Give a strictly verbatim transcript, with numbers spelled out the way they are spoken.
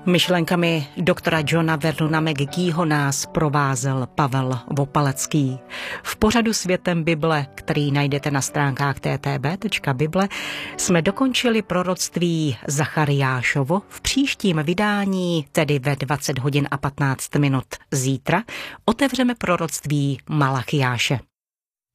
Myšlenkami doktora Johna Vernona McGeeho nás provázel Pavel Vopalecký. V pořadu Světem Bible, který najdete na stránkách t t b tečka bible, jsme dokončili proroctví Zachariášovo. V příštím vydání, tedy ve dvacet hodin a patnáct minut zítra, otevřeme proroctví Malachiáše.